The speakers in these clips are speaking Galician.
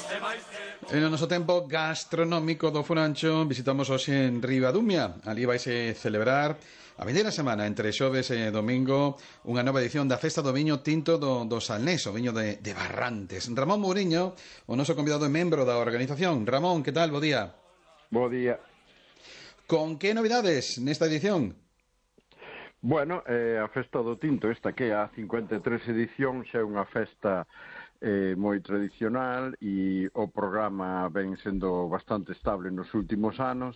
En o noso tempo gastronómico do Furancho visitamos hoxe en Ribadumia. Ali vaise celebrar a vindeira semana entre xoves e domingo unha nova edición da Festa do Viño Tinto do Salnés, o viño de Barrantes. Ramón Mouriño, o noso convidado e membro da organización. Ramón, que tal? Bo día. Bo día. Con que novidades nesta edición? Bueno, a Festa do Tinto, esta que é a 53 edición, xa é unha festa moi tradicional e o programa ven sendo bastante estable nos últimos anos.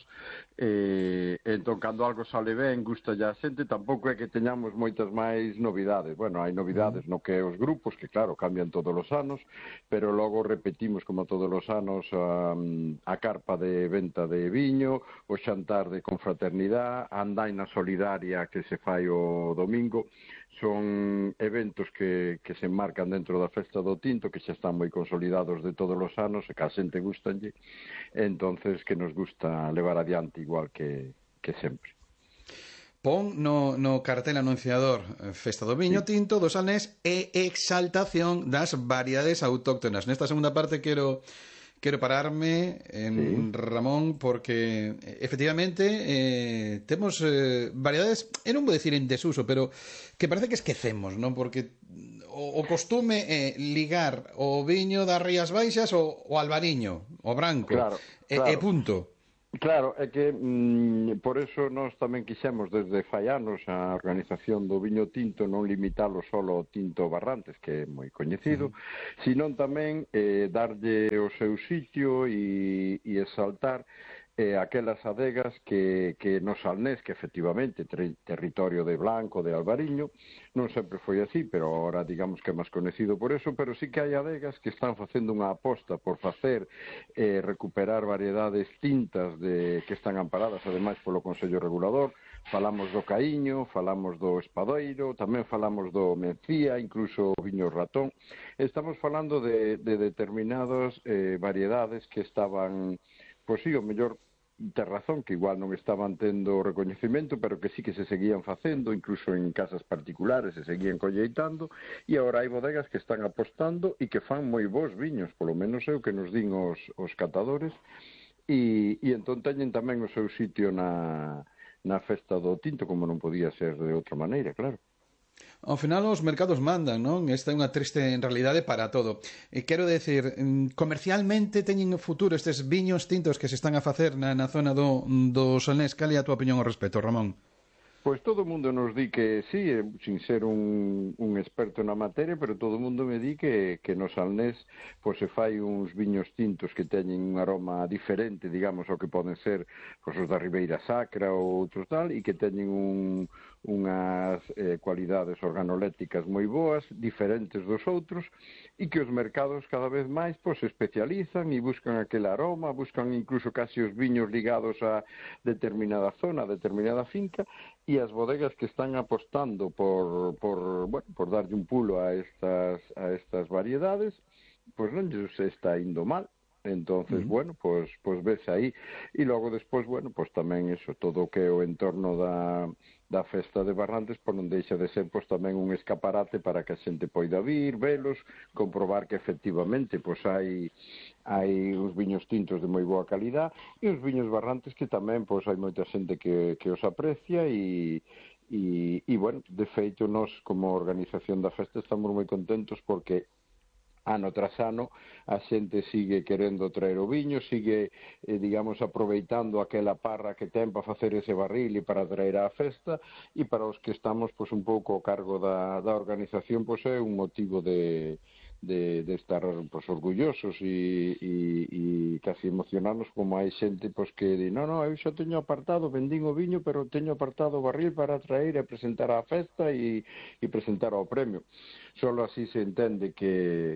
Entón, cando algo sale ben, gusta a xente, tampouco é que teñamos moitas máis novidades. Bueno, hai novidades no que é os grupos, que claro, cambian todos os anos, pero logo repetimos como todos os anos a carpa de venta de viño, o xantar de confraternidade, a andaina solidaria que se fai o domingo. Son eventos que se enmarcan dentro da Festa do Tinto, que xa están moi consolidados de todos os anos e que a xente gustanlle, entonces que nos gusta levar adiante igual que sempre. Pon no cartel anunciador Festa do Viño Tinto do Salnés e exaltación das variedades autóctonas. Nesta segunda parte quero pararme en Ramón, porque efectivamente temos variedades, eu non vou dicir en desuso, pero que parece que esquecemos, non? Porque o costume é ligar o viño das Rías Baixas o albariño, o branco, claro. E punto. Claro, é que por eso nós tamén quixemos desde fai anos a organización do viño tinto non limitalo solo ao tinto Barrantes, que é moi coñecido, senón tamén darlle o seu sitio e exaltar aquelas adegas que no Salnés, que efectivamente territorio de Blanco, de Albariño, non sempre foi así, pero ahora digamos que é máis conhecido por eso, pero sí que hai adegas que están facendo unha aposta por facer recuperar variedades tintas que están amparadas ademais polo Consello Regulador. Falamos do Caíño, falamos do Espadoiro, tamén falamos do Mencía, incluso o viño ratón. Estamos falando de determinadas variedades que estaban, pois sí, o mellor ten razón, que igual non estaban tendo recoñecemento, pero que sí que se seguían facendo, incluso en casas particulares se seguían colleitando, e agora hai bodegas que están apostando e que fan moi bons viños, polo menos é o que nos din os catadores, e entón teñen tamén o seu sitio na Festa do Tinto, como non podía ser de outra maneira, claro. Ao final os mercados mandan, non? Esta é unha triste realidade para todo. Quero decir, comercialmente teñen futuro estes viños tintos que se están a facer na zona do Salnés. Cal é a túa opinión ao respecto, Ramón? Pois todo o mundo nos di que sí, sin ser un experto na materia, pero todo o mundo me di que no Salnés pois se fai uns viños tintos que teñen un aroma diferente, digamos, ao que poden ser pois os da Ribeira Sacra ou outros tal, e que teñen unhas cualidades organolécticas moi boas, diferentes dos outros, e que os mercados cada vez máis pois se especializan e buscan aquel aroma, buscan incluso casi os viños ligados a determinada zona, a determinada finca, e as bodegas que están apostando por darlle un pulo a estas variedades, pois non lles está indo mal. Entonces, bueno, pois vese aí. E logo despois, bueno, pois tamén eso, todo o que é o entorno da Festa de Barrantes, pois non deixa de ser pois tamén un escaparate para que a xente poida vir, velos, comprobar que efectivamente pois hai uns viños tintos de moi boa calidad e uns viños Barrantes que tamén pois hai moita xente que os aprecia e bueno, de feito nós como organización da festa estamos moi contentos porque ano tras ano a xente sigue querendo traer o viño, sigue, digamos, aproveitando aquela parra que ten para facer ese barril e para traer á festa, e para os que estamos pois un pouco ao cargo da organización, pois é un motivo de estar pois orgullosos e casi emocionarnos, como hai xente pois que di, non, eu xa teño apartado, vendín o viño, pero teño apartado o barril para traer e presentar á festa e presentar ao premio. Solo así se entende que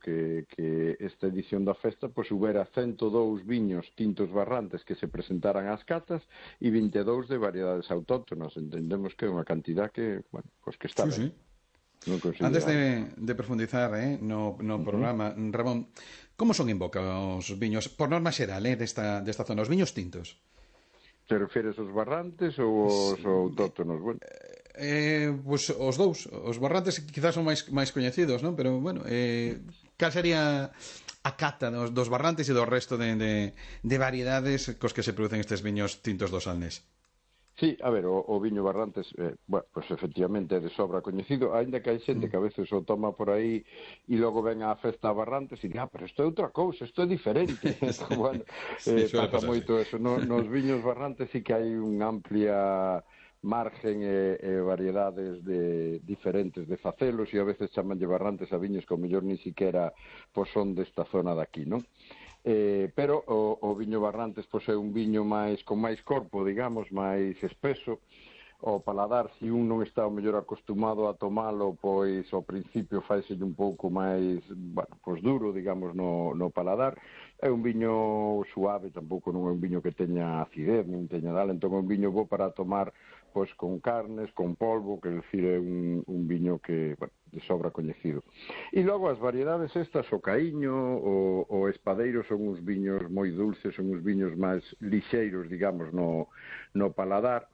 esta edición da festa pois houbera 102 viños tintos Barrantes que se presentaran ás catas e 22 de variedades autóctonas. Entendemos que é unha cantidad que, bueno, pois que está ben. Antes de profundizar no programa, Ramón, como son en Boca os viños, por norma xeral, desta zona, os viños tintos? Te refieres aos Barrantes ou aos autóctonos? Bueno. Pois os dous. Os Barrantes quizás son máis coñecidos, non? Pero, bueno, cal sería a cata dos Barrantes e do resto de variedades cos que se producen estes viños tintos do Salnés? Sí, a ver, o viño Barrantes, bueno, pues efectivamente é de sobra coñecido, aínda que hai xente que a veces o toma por aí e logo ven á festa a Barrantes e di, pero isto é outra cousa, isto é diferente. Entón, bueno, sí, pasa pasar, moito eso. Nos viños Barrantes sí que hai unha amplia margen e variedades diferentes de facelos e a veces chamanlle Barrantes a viños que ao mellor ni siquiera pois son desta zona daqui, non? Pero o viño Barrantes pois é un viño con máis corpo, digamos, máis espeso. O paladar, se un non está o mellor acostumado a tomalo, pois ao principio faiselle un pouco máis, bueno, pois duro, digamos, no paladar. É un viño suave, tampouco non é un viño que teña acidez, non teña dal, entón é un viño bo para tomar pois con carnes, con polvo, que decir, é un viño que, bueno, de sobra coñecido. E logo as variedades estas, o caíño, o espadeiro, son uns viños moi dulces, son uns viños máis lixeiros, digamos, no paladar,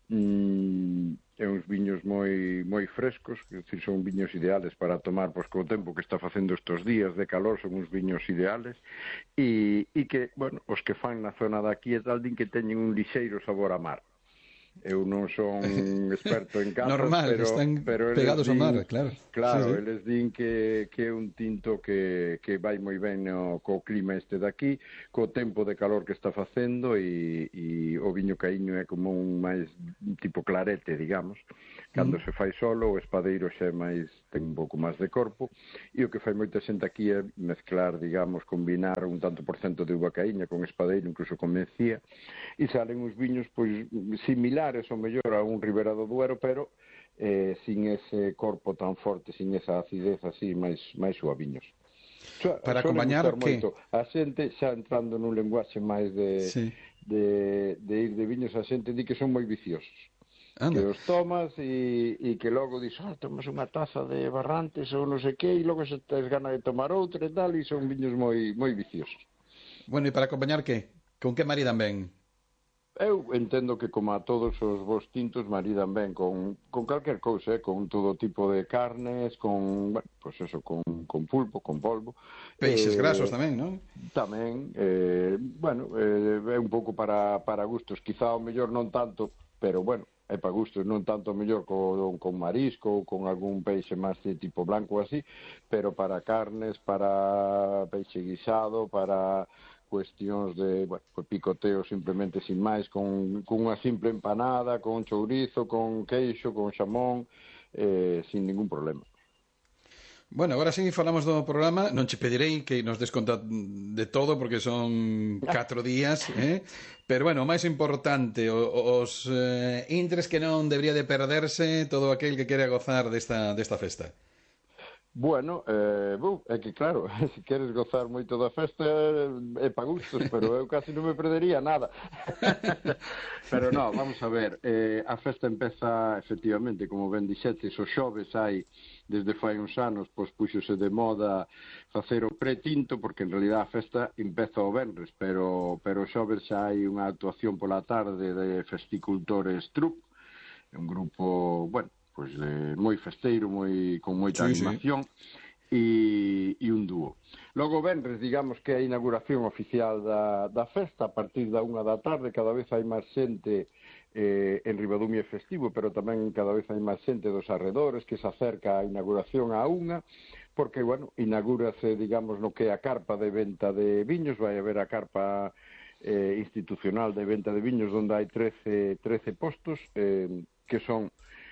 e uns viños moi frescos, que decir, son viños ideales para tomar pois co tempo que está facendo estes días de calor, son uns viños ideales, e que, bueno, os que fan na zona daqui e tal, din que teñen un lixeiro sabor a mar. Eu non son experto en catas, normal, están pegados ao mar, claro. Claro, sí. eles din que é un tinto que vai moi ben co clima este daqui, co tempo de calor que está facendo, e o viño caíño é como un máis tipo clarete, digamos. Cando se fai solo, o espadeiro xa ten un pouco máis de corpo, e o que fai moita xente aquí é mezclar, digamos, combinar un tanto por cento de uva caíña con espadeiro, incluso con mencía, e salen uns viños pois similares ao mellor a un Ribera do Duero, pero sin ese corpo tan forte, sin esa acidez así máis suaviños. Para acompañar que a xente, xa entrando nun lenguaxe máis de ir de viños, a xente di que son moi viciosos. Anda. Que os tomas e que logo dis, tomas unha taza de Barrantes ou non sei que, e logo se tes gana de tomar outra e tal, e son viños moi viciosos. Bueno, e para acompañar que? Con que maridan ben? Eu entendo que, como a todos os bons tintos, maridan ben con calquer cousa, con todo tipo de carnes, con, bueno, pues eso, con pulpo, con polvo. Peixes grasos tamén, non? Tamén, bueno, é un pouco para gustos, quizá ao mellor non tanto, pero bueno, é para gustos, non tanto mellor con marisco ou con algún peixe máis de tipo blanco ou así, pero para carnes, para peixe guisado, para cuestións de, bueno, picoteo simplemente sin máis, con unha simple empanada, con chourizo, con queixo, con xamón, sin ningún problema. Bueno, agora sí falamos do programa. Non che pedirei que nos des conta de todo porque son 4 días, pero bueno, o máis importante, os intres que non debería de perderse todo aquel que quere gozar desta festa. Bueno, é que claro, se queres gozar moito da festa é pa gustos, pero eu casi non me perdería nada. Pero non, vamos a ver, a festa empeza efectivamente, como ben dixetes, os xoves hai, desde fai uns anos, pois puxose de moda facer o pretinto, porque en realidad a festa empeza o venres, pero os xoves xa hai unha actuación pola tarde de Festicultores Truc, un grupo, bueno, pois moi festeiro, con moita animación, e un dúo. Logo venres, digamos que é a inauguración oficial da festa, a partir da 1 da tarde, cada vez hai máis xente en Ribadumia festivo, pero tamén cada vez hai máis xente dos arredores que se acerca á inauguración a 1, porque, bueno, inaugúrase, digamos, no que é a carpa de venta de viños, vai haber a carpa institucional de venta de viños, onde hai 13 postos, que son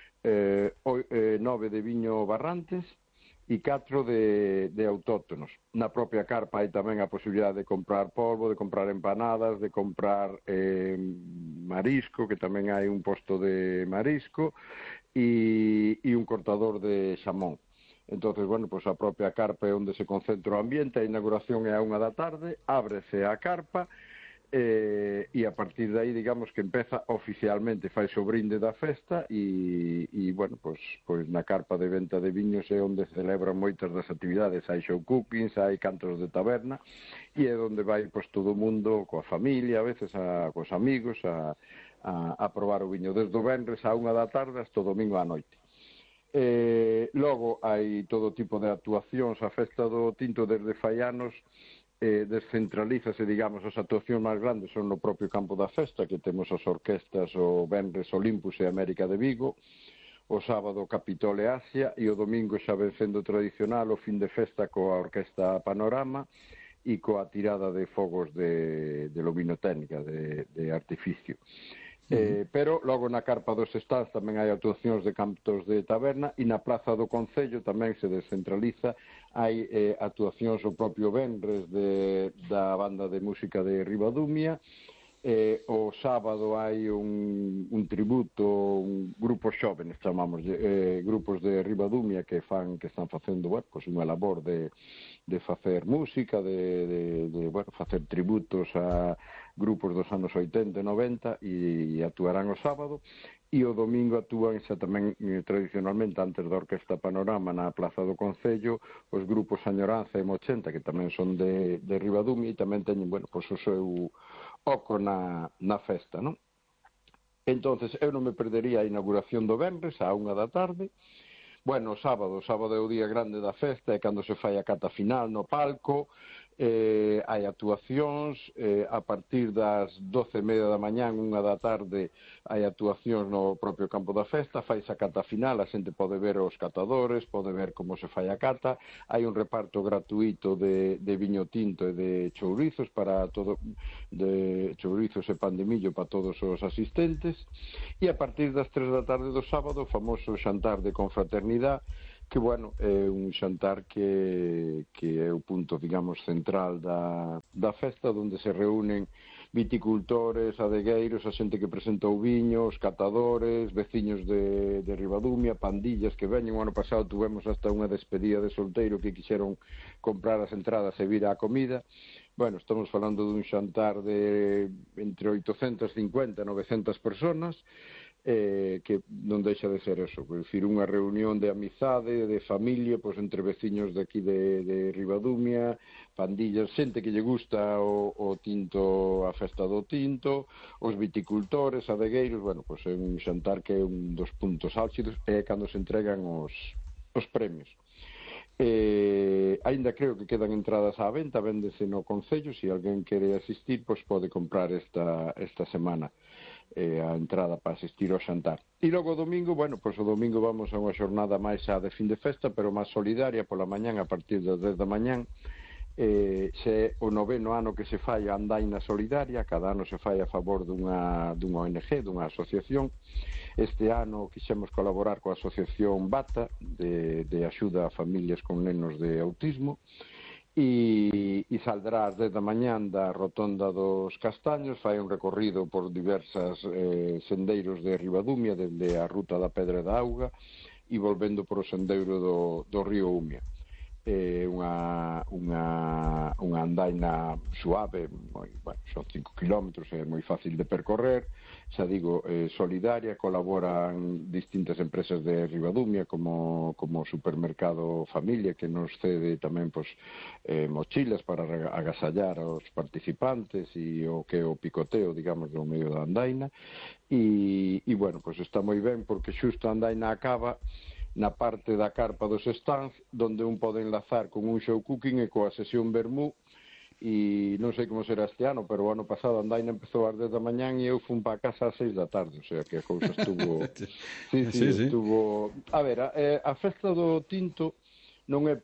9 de viño Barrantes e 4 de autóctonos. Na propia carpa hai tamén a posibilidade de comprar polvo, de comprar empanadas, de comprar marisco, que tamén hai un posto de marisco, e un cortador de xamón. Entonces, bueno, pues a propia carpa é onde se concentra o ambiente, a inauguración é a 1 da tarde, ábrese a carpa, e a partir de aí, digamos que empeza oficialmente, fai o brinde da festa e bueno, pois na carpa de venta de viños é onde celebran moitas das actividades, hai show cookings, hai cantos de taberna, e é onde vai pois todo o mundo coa familia, a veces cos amigos a probar o viño desde o venres a 1 da tarde hasta o domingo á noite. Logo hai todo tipo de actuacións. A Festa do Tinto desde fai anos descentralízase, digamos, as actuacións máis grandes son no propio campo da festa, que temos as orquestas o Venres Olympus e América de Vigo, o sábado Capitol e Asia, e o domingo xa ven sendo tradicional o fin de festa coa Orquesta Panorama e coa tirada de fogos de luminotécnica, de artificio. Pero logo na carpa dos stands tamén hai actuacións de cantos de taberna, e na Plaza do Concello tamén se descentraliza, hai actuacións o propio Venres da banda de música de Ribadumia. O sábado hai un tributo, un grupo xóvenes, chamamos, grupos de Ribadumia que están facendo, bueno, pues unha labor de facer música, de bueno, facer tributos a grupos dos anos 80 e 90, e actuarán o sábado. E o domingo actúan xa tamén tradicionalmente antes da Orquesta Panorama na Plaza do Concello os grupos Añoranza e Mochenta, que tamén son de Ribadumia, e tamén teñen, bueno, pues o seu oco na festa, non? Entonces, eu non me perdería a inauguración do Venres á 1 da tarde. Bueno, o sábado é o día grande da festa, é cando se fai a cata final no palco. Hai actuacións, a partir das 12:30 da mañán, 1 da tarde, hai actuacións no propio campo da festa, fai a cata final, a xente pode ver os catadores, pode ver como se fai a cata, hai un reparto gratuito de viño tinto e de chourizos de chourizos e pan de millo para todos os asistentes, e a partir das 3 da tarde do sábado, o famoso xantar de confraternidade, que, bueno, é un xantar que é o punto, digamos, central da festa, onde se reúnen viticultores, adegueiros, a xente que presentou viños, catadores, veciños de Ribadumia, pandillas que veñen. O ano pasado tuvemos hasta unha despedida de solteiro que quixeron comprar as entradas e vir á comida. Bueno, estamos falando dun xantar de entre 850 e 900 personas, que non deixa de ser eso, é dicir, unha reunión de amizade, de familia, pois entre veciños de aquí de Ribadumia, pandillas, xente que lle gusta o tinto, a festa do tinto, os viticultores, adegueiros. Bueno, pois é un xantar que é un dos puntos álxidos, é cando se entregan os premios. Ainda creo que quedan entradas á venta, véndese no Concello, se alguén quere asistir, pois pode comprar esta semana a entrada para asistir ao xantar. E logo o domingo, bueno, pois o domingo vamos a unha xornada máis xa de fin de festa, pero máis solidaria, pola mañán, a partir das 10 da mañán. Se o 9º ano que se fai a Andaina Solidaria, cada ano se fai a favor dunha ONG, dunha asociación. Este ano quixemos colaborar coa asociación Bata, de axuda a familias con nenos de autismo, e saldrá ás 10 da mañán da Rotonda dos Castaños, fai un recorrido por diversas sendeiros de Ribadumia, dende a Ruta da Pedra da Auga, e volvendo por o sendeiro do río Umia. Unha andaina suave, son 5 kilómetros, é moi fácil de percorrer, xa digo, solidaria. Colaboran distintas empresas de Ribadumia como Supermercado Familia, que nos cede tamén mochilas para agasallar aos participantes, e o que é o picoteo, digamos, do medio da andaina. E bueno, está moi ben, porque xusto a andaina acaba na parte da carpa dos stands, donde un pode enlazar con un show cooking e coa sesión vermú. E non sei como será este ano, pero o ano pasado a andaina empezou ás 10 da mañán e eu fun para casa ás 6 da tarde, o sea que a cousa estuvo... sí, estuvo... A ver, a festa do tinto non é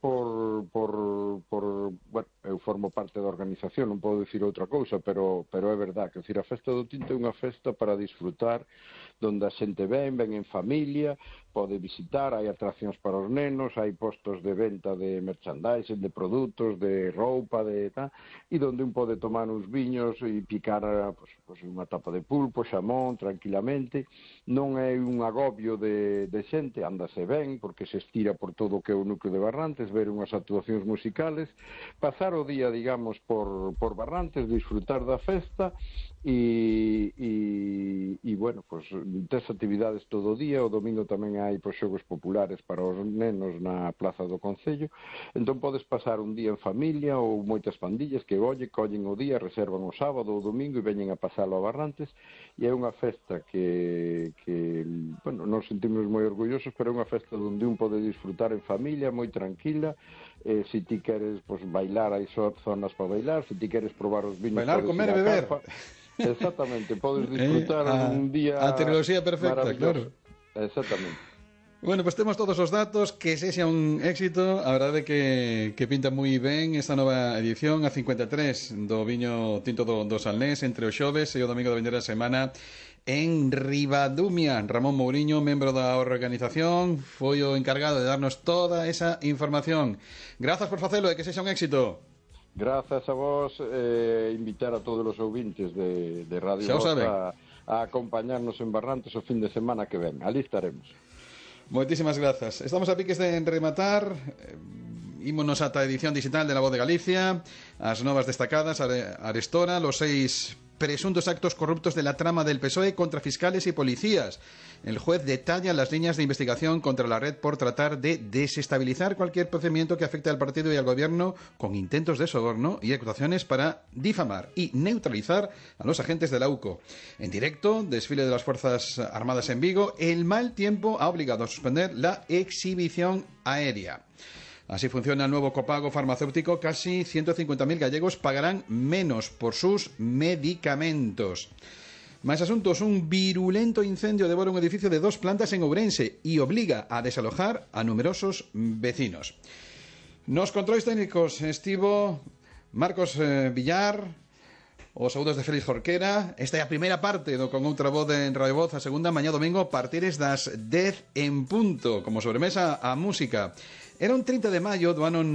bueno, eu formo parte da organización, non podo dicir outra cousa, pero é verdad, que decir, a festa do tinto é unha festa para disfrutar, donde a xente ven en familia, pode visitar, hai atraccións para os nenos, hai postos de venta de merchandising, de produtos, de roupa, e donde un pode tomar uns viños e picar unha tapa de pulpo, xamón, tranquilamente. Non é un agobio de xente, ándase ben, porque se estira por todo o que é o núcleo de Barranco, Barrantes, ver unhas actuacións musicales, pasar o día, digamos, por Barrantes, disfrutar da festa e bueno, pues tes actividades todo o día. O domingo tamén hai pois, xogos populares para os nenos na Plaza do Concello, entón podes pasar un día en familia ou moitas pandillas que collen o día, reservan o sábado ou o domingo e veñen a pasalo a Barrantes, e é unha festa que bueno, nos sentimos moi orgullosos, pero é unha festa onde un pode disfrutar en familia, moi tranquila. Se ti queres pues, bailar, hai zonas para bailar, se ti queres probar os vinos, bailar, comer e beber. Exactamente, podes disfrutar un día a tecnoloxía perfecta, claro. Exactamente. Bueno, pues temos todos os datos, que sexa un éxito. A verdade que pinta moi ben esta nova edición, a 53 do viño tinto do Salnés, entre o xoves e o domingo da vindeira semana en Ribadumia. Ramón Mouriño, membro da organización, foi o encargado de darnos toda esa información. Grazas por facelo e que sexa un éxito. Grazas a vos, invitar a todos os ouvintes de Radio Voz a acompañarnos en Barrantes o fin de semana que ven. Ali estaremos. Moitísimas grazas. Estamos a piques de rematar. Ímonos ata a edición digital de La Voz de Galicia, as novas destacadas, arestora los 6 presuntos actos corruptos de la trama del PSOE contra fiscales y policías. El juez detalla las líneas de investigación contra la red por tratar de desestabilizar cualquier procedimiento que afecte al partido y al gobierno, con intentos de soborno y actuaciones para difamar y neutralizar a los agentes de la UCO. En directo, desfile de las Fuerzas Armadas en Vigo. El mal tiempo ha obligado a suspender la exhibición aérea. Así funciona el nuevo copago farmacéutico. Casi 150.000 gallegos pagarán menos por sus medicamentos. Más asuntos. Un virulento incendio devora un edificio de 2 plantas en Ourense y obliga a desalojar a numerosos vecinos. Nos controles técnicos estivo Marcos Villar. Os saúdos de Félix Jorquera. Esta é a primeira parte do Con Outra Voz en Radio Voz. A segunda, mañá domingo, a partires das 10 en punto. Como sobremesa, a música. Era un 30 de maio do ano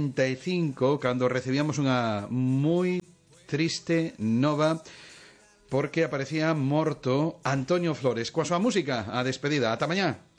95 cando recibíamos unha moi triste nova, porque aparecía morto Antonio Flores. Coa súa música, a despedida. Ata mañá.